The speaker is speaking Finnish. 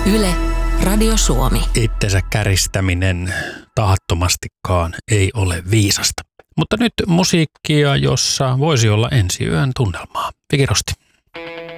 Yle, Radio Suomi. Itsensä käristäminen tahattomastikaan ei ole viisasta. Mutta nyt musiikkia, jossa voisi olla ensi yön tunnelmaa. Viki Rosti.